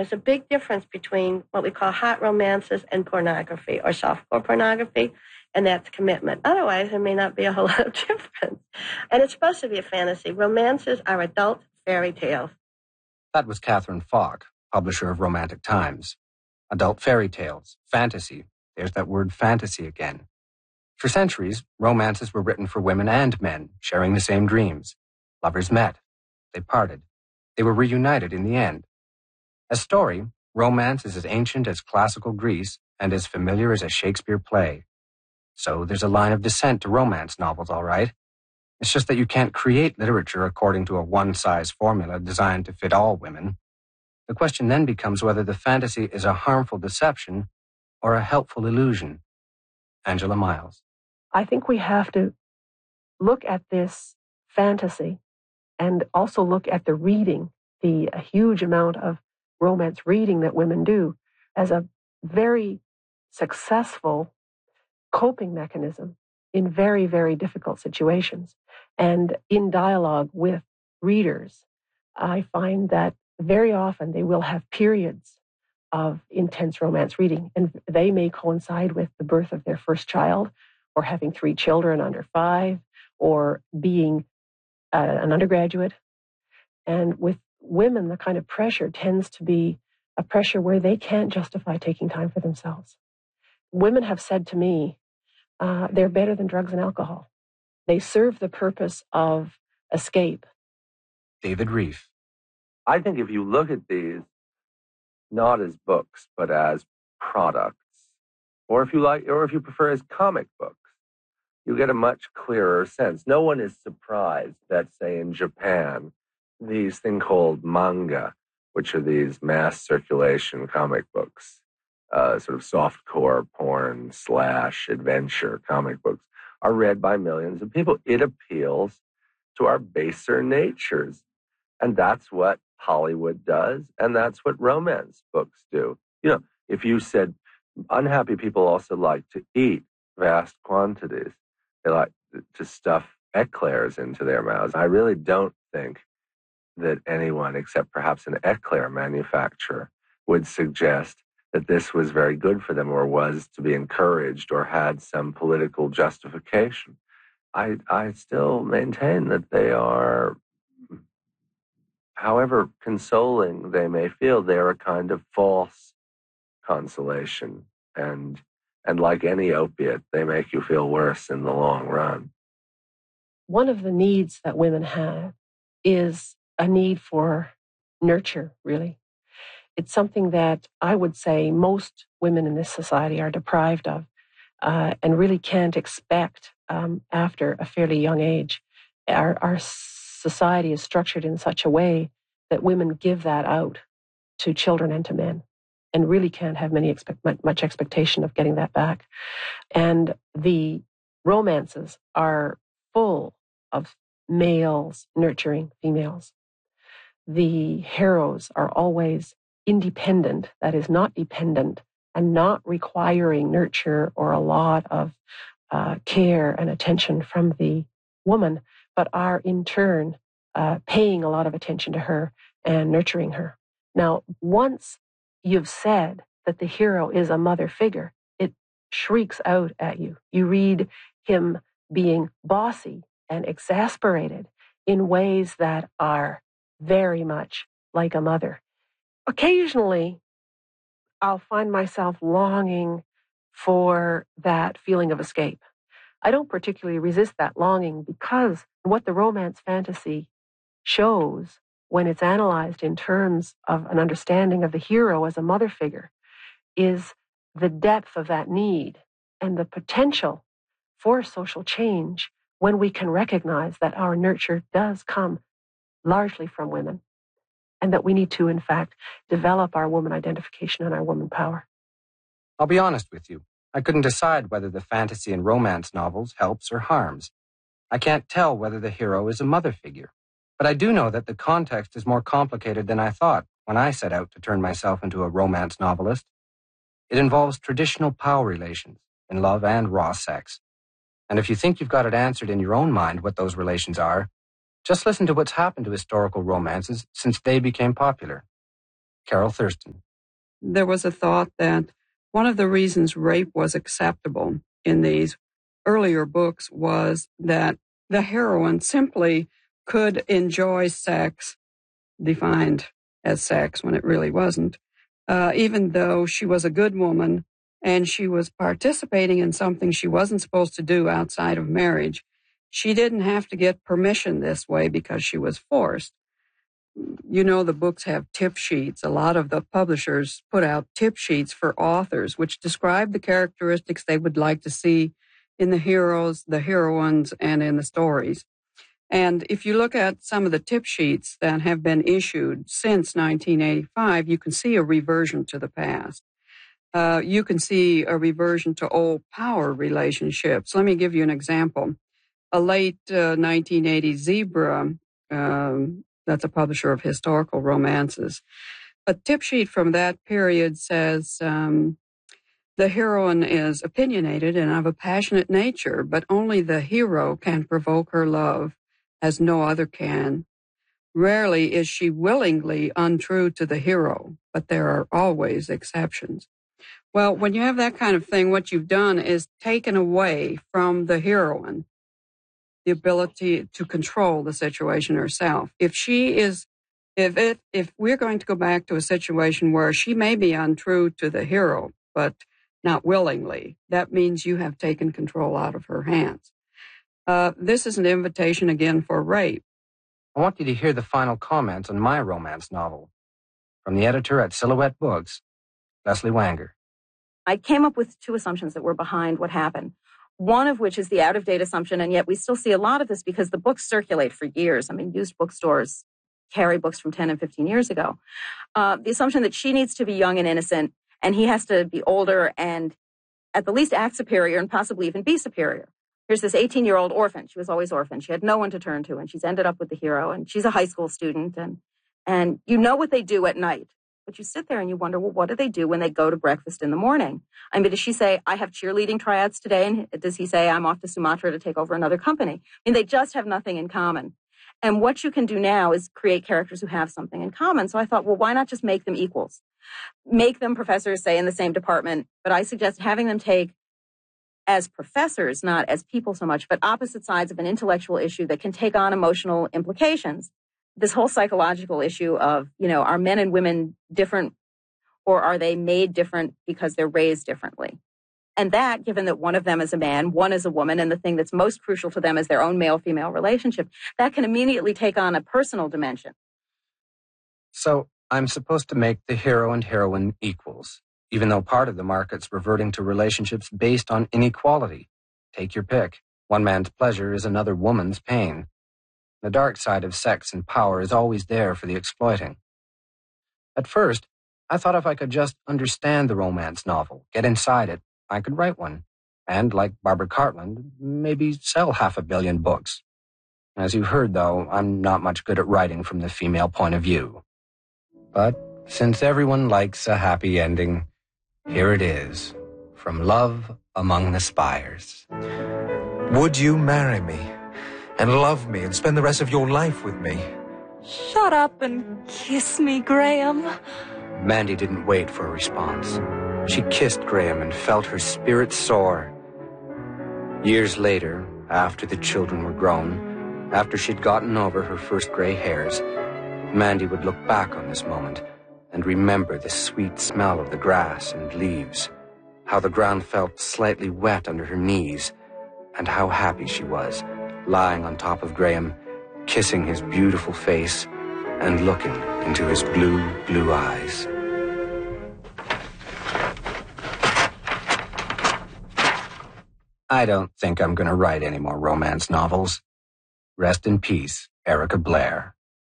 there's a big difference between what we call hot romances and pornography or softcore pornography, and that's commitment. Otherwise, there may not be a whole lot of difference. And it's supposed to be a fantasy. Romances are adult fairy tales. That was Catherine Falk, publisher of Romantic Times. Adult fairy tales, fantasy. There's that word fantasy again. For centuries, romances were written for women and men, sharing the same dreams. Lovers met. They parted. They were reunited in the end. As story, romance is as ancient as classical Greece and as familiar as a Shakespeare play. So there's a line of descent to romance novels, all right. It's just that you can't create literature according to a one-size formula designed to fit all women. The question then becomes whether the fantasy is a harmful deception or a helpful illusion. Angela Miles. I think we have to look at this fantasy and also look at the reading, the huge amount of romance reading that women do, as a very successful coping mechanism in very, very difficult situations. And in dialogue with readers, I find that very often they will have periods of intense romance reading, and they may coincide with the birth of their first child, or having 3 children under 5, or being an undergraduate. And with women, the kind of pressure tends to be a pressure where they can't justify taking time for themselves. Women have said to me, they're better than drugs and alcohol. They serve the purpose of escape. David Reef. I think if you look at these not as books, but as products, or if you prefer as comic books, you get a much clearer sense. No one is surprised that, say, in Japan, these things called manga, which are these mass circulation comic books, sort of softcore porn / adventure comic books, are read by millions of people. It appeals to our baser natures. And that's what Hollywood does, and that's what romance books do. You know, if you said unhappy people also like to eat vast quantities, they like to stuff eclairs into their mouths. I really don't think that anyone, except perhaps an eclair manufacturer, would suggest that this was very good for them or was to be encouraged or had some political justification. I still maintain that they are, however consoling they may feel, they're a kind of false consolation. And like any opiate, they make you feel worse in the long run. One of the needs that women have is a need for nurture, really. It's something that I would say most women in this society are deprived of, and really can't expect after a fairly young age. Our society is structured in such a way that women give that out to children and to men, and really can't have much expectation of getting that back. And the romances are full of males nurturing females. The heroes are always independent, that is, not dependent, and not requiring nurture or a lot of care and attention from the woman, but are in turn paying a lot of attention to her and nurturing her. Now, once you've said that the hero is a mother figure, it shrieks out at you. You read him being bossy and exasperated in ways that are very much like a mother. Occasionally, I'll find myself longing for that feeling of escape. I don't particularly resist that longing, because what the romance fantasy shows, when it's analyzed in terms of an understanding of the hero as a mother figure, is the depth of that need and the potential for social change when we can recognize that our nurture does come largely from women, and that we need to, in fact, develop our woman identification and our woman power. I'll be honest with you. I couldn't decide whether the fantasy and romance novels helps or harms. I can't tell whether the hero is a mother figure. But I do know that the context is more complicated than I thought when I set out to turn myself into a romance novelist. It involves traditional power relations in love and raw sex. And if you think you've got it answered in your own mind what those relations are, just listen to what's happened to historical romances since they became popular. Carol Thurston. There was a thought that one of the reasons rape was acceptable in these earlier books was that the heroine simply could enjoy sex, defined as sex when it really wasn't, even though she was a good woman and she was participating in something she wasn't supposed to do outside of marriage. She didn't have to get permission this way because she was forced. You know, the books have tip sheets. A lot of the publishers put out tip sheets for authors, which describe the characteristics they would like to see in the heroes, the heroines, and in the stories. And if you look at some of the tip sheets that have been issued since 1985, you can see a reversion to the past. You can see a reversion to old power relationships. Let me give you an example. A late 1980 Zebra, that's a publisher of historical romances. A tip sheet from that period says, the heroine is opinionated and of a passionate nature, but only the hero can provoke her love, as no other can. Rarely is she willingly untrue to the hero, but there are always exceptions. Well, when you have that kind of thing, what you've done is taken away from the heroine the ability to control the situation herself. If we're going to go back to a situation where she may be untrue to the hero, but not willingly, that means you have taken control out of her hands. This is an invitation again for rape. I want you to hear the final comments on my romance novel from the editor at Silhouette Books, Leslie Wanger. I came up with two assumptions that were behind what happened. One of which is the out-of-date assumption, and yet we still see a lot of this because the books circulate for years. I mean, used bookstores carry books from 10 and 15 years ago. The assumption that she needs to be young and innocent, and he has to be older and at the least act superior and possibly even be superior. Here's this 18-year-old orphan. She was always orphan. She had no one to turn to, and she's ended up with the hero, and she's a high school student, and you know what they do at night. But you sit there and you wonder, well, what do they do when they go to breakfast in the morning? I mean, does she say, I have cheerleading tryouts today? And does he say, I'm off to Sumatra to take over another company? I mean, they just have nothing in common. And what you can do now is create characters who have something in common. So I thought, well, why not just make them equals? Make them professors, say, in the same department. But I suggest having them take, as professors, not as people so much, but opposite sides of an intellectual issue that can take on emotional implications. This whole psychological issue of, are men and women different, or are they made different because they're raised differently? And that, given that one of them is a man, one is a woman, and the thing that's most crucial to them is their own male-female relationship, that can immediately take on a personal dimension. So I'm supposed to make the hero and heroine equals, even though part of the market's reverting to relationships based on inequality. Take your pick. One man's pleasure is another woman's pain. The dark side of sex and power is always there for the exploiting. At first, I thought if I could just understand the romance novel, get inside it, I could write one. And, like Barbara Cartland, maybe sell 500 million books. As you've heard, though, I'm not much good at writing from the female point of view. But since everyone likes a happy ending, here it is, from Love Among the Spires. Would you marry me? And love me and spend the rest of your life with me? Shut up and kiss me, Graham. Mandy didn't wait for a response. She kissed Graham and felt her spirit soar. Years later, after the children were grown, after she'd gotten over her first gray hairs, Mandy would look back on this moment and remember the sweet smell of the grass and leaves, how the ground felt slightly wet under her knees, and how happy she was, lying on top of Graham, kissing his beautiful face and looking into his blue, blue eyes. I don't think I'm going to write any more romance novels. Rest in peace, Erica Blair.